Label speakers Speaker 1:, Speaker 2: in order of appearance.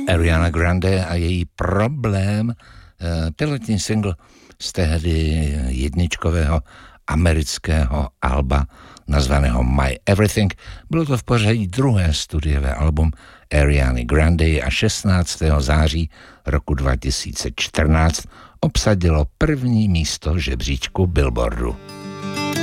Speaker 1: Ariana Grande a její problém, pilotní single z tehdy jedničkového amerického alba nazvaného My Everything. Bylo to v pořadí druhé studiové album Ariany Grande a 16. září roku 2014 obsadilo první místo žebříčku Billboardu.